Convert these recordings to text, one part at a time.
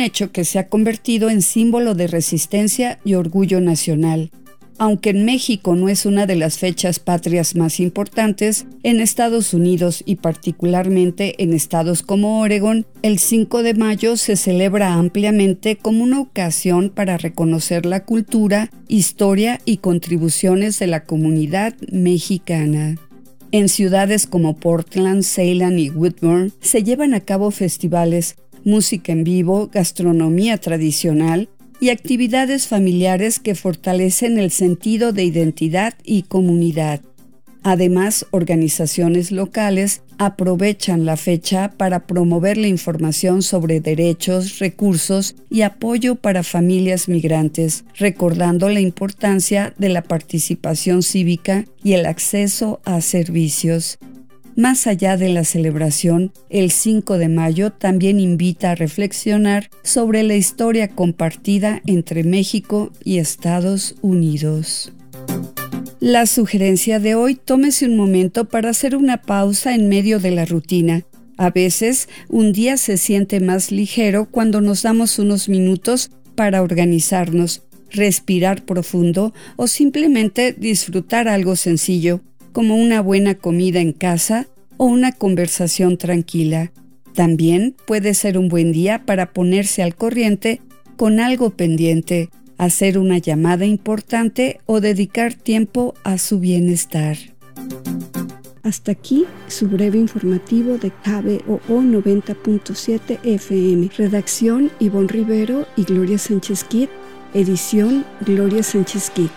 hecho que se ha convertido en símbolo de resistencia y orgullo nacional. Aunque en México no es una de las fechas patrias más importantes, en Estados Unidos y particularmente en estados como Oregón, el 5 de mayo se celebra ampliamente como una ocasión para reconocer la cultura, historia y contribuciones de la comunidad mexicana. En ciudades como Portland, Salem y Whitburn se llevan a cabo festivales, música en vivo, gastronomía tradicional y actividades familiares que fortalecen el sentido de identidad y comunidad. Además, organizaciones locales aprovechan la fecha para promover la información sobre derechos, recursos y apoyo para familias migrantes, recordando la importancia de la participación cívica y el acceso a servicios. Más allá de la celebración, el 5 de mayo también invita a reflexionar sobre la historia compartida entre México y Estados Unidos. La sugerencia de hoy: tómese un momento para hacer una pausa en medio de la rutina. A veces, un día se siente más ligero cuando nos damos unos minutos para organizarnos, respirar profundo o simplemente disfrutar algo sencillo, como una buena comida en casa o una conversación tranquila. También puede ser un buen día para ponerse al corriente con algo pendiente, hacer una llamada importante o dedicar tiempo a su bienestar. Hasta aquí su breve informativo de KBOO 90.7 FM. Redacción: Ivonne Rivero y Gloria Sánchez Kidd. Edición: Gloria Sánchez Kidd.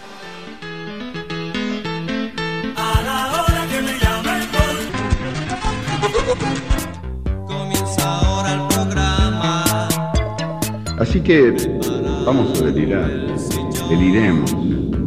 Comienza ahora el programa. Así que vamos a delirar, deliremos.